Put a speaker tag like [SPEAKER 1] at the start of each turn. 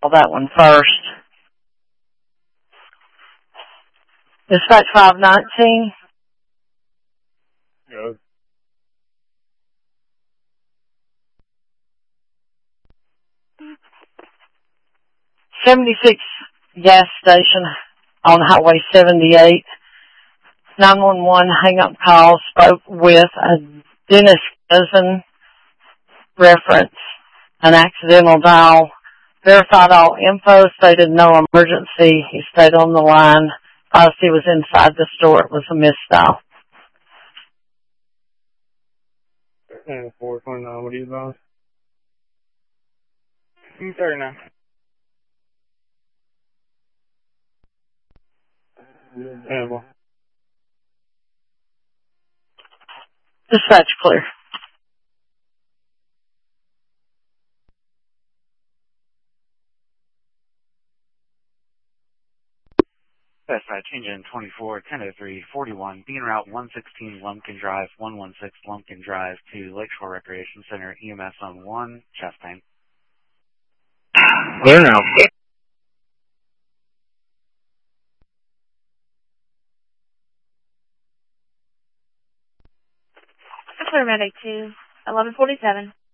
[SPEAKER 1] that one first. Dispatch 519.
[SPEAKER 2] Go.
[SPEAKER 1] '76 gas station on Highway 78. 911 hang-up call, spoke with a Dennis Cousin, reference an accidental dial, verified all info, stated no emergency. He stayed on the line. Whilst he was inside the store, it was a missed dial.
[SPEAKER 2] 429, what do you advise?
[SPEAKER 3] 39.
[SPEAKER 2] Hannibal.
[SPEAKER 1] Dispatch clear.
[SPEAKER 4] Westside change in 24, 1003, 41, being route 116 Lumpkin Drive, 116 Lumpkin Drive to Lakeshore Recreation Center, EMS on 1, chest pain.
[SPEAKER 2] Clear now.
[SPEAKER 5] Clear Medic 2, 1147.